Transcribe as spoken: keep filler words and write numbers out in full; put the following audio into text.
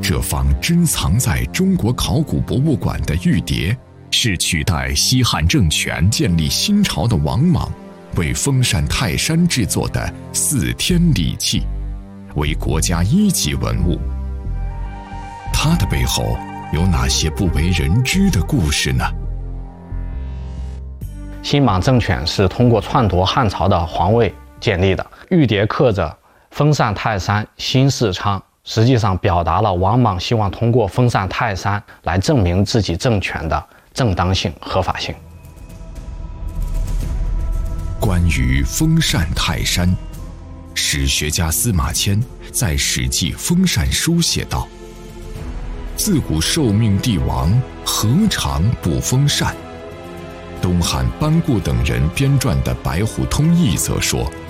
这方珍藏在中国考古博物馆的玉牒，是取代西汉政权建立新朝的王莽为封禅泰山制作的四天礼器，为国家一级文物。它的背后有哪些不为人知的故事呢？ 新莽政权是通过篡夺汉朝的皇位建立的，玉牒刻着封禅泰山新世昌，实际上表达了王莽希望通过封禅泰山来证明自己政权的正当性、合法性。 关于封禅泰山，史学家司马迁在《史记·封禅书》写道：“自古受命帝王，何尝不封禅？”东汉班固等人编撰的《白虎通义》则说：“